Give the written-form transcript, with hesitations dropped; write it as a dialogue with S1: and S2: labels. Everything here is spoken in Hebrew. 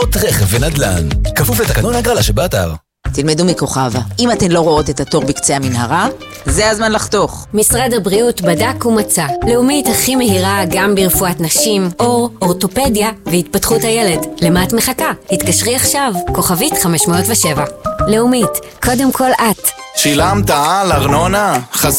S1: רכב ונדל"ן. כפוף לתקנון ההגרלה שבאתר.
S2: תלמדו מכוכבה. אם אתן לא רואות את התור בקצה המנהרה, זה הזמן לחתוך.
S3: משרד הבריאות בדק ומצא. לאומית הכי מהירה גם ברפואת נשים, אורתופדיה והתפתחות הילד. למה את מחכה? התקשרי עכשיו. כוכבית 507. לאומית, קודם כל את.
S4: שילמת על ארנונה?